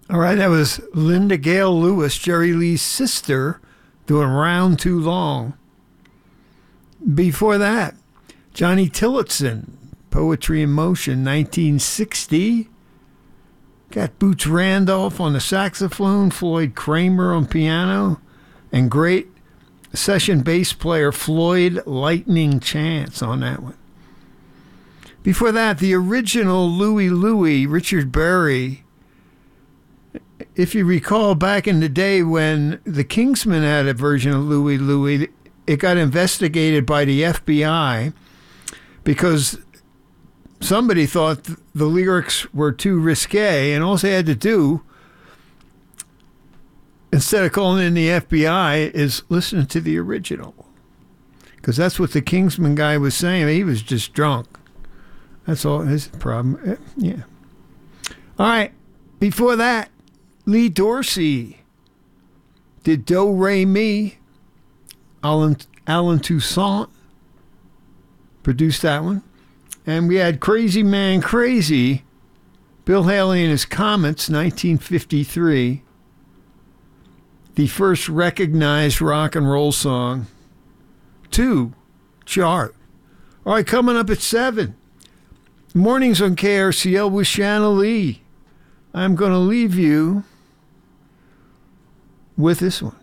All right, that was Linda Gale Lewis, Jerry Lee's sister, doing Round Too Long. Before that, Johnny Tillotson, Poetry in Motion, 1960. Got Boots Randolph on the saxophone, Floyd Kramer on piano, and great session bass player Floyd Lightning Chance on that one. Before that, the original Louie Louie, Richard Berry. If you recall back in the day when the Kingsmen had a version of Louie Louie, it got investigated by the FBI because somebody thought the lyrics were too risque, and all they had to do, instead of calling in the FBI, is listen to the original. Because that's what the Kingsman guy was saying. He was just drunk. That's all his problem. Yeah. All right. Before that, Lee Dorsey did Do Re Mi. Alan Toussaint produced that one. And we had Crazy Man Crazy, Bill Haley and his Comets, 1953. The first recognized rock and roll song to chart. All right, coming up at 7. Mornings on KRCL with Shanna Lee. I'm going to leave you with this one.